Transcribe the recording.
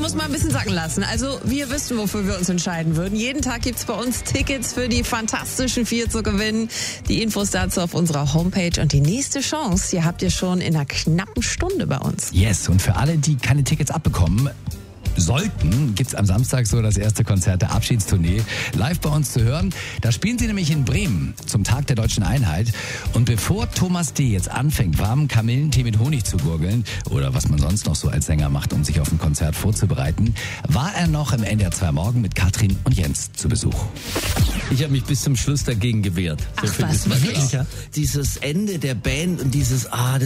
muss mal ein bisschen sacken lassen. Also wir wissen, wofür wir uns entscheiden würden. Jeden Tag gibt's bei uns Tickets für die Fantastischen Vier zu gewinnen. Die Infos dazu auf unserer Homepage. Und die nächste Chance, die habt ihr schon in einer knappen Stunde bei uns. Yes, und für alle, die keine Tickets abbekommen sollten, gibt's am Samstag so das erste Konzert der Abschiedstournee live bei uns zu hören. Da spielen sie nämlich in Bremen zum Tag der Deutschen Einheit. Und bevor Thomas D. jetzt anfängt, warmen Kamillentee mit Honig zu gurgeln oder was man sonst noch so als Sänger macht, um sich auf ein Konzert vorzubereiten, war er noch im NDR 2 Morgen mit Katrin und Jens zu Besuch. Ich habe mich bis zum Schluss dagegen gewehrt. Ach was, wirklich? Dieses Ende der Band und dieses,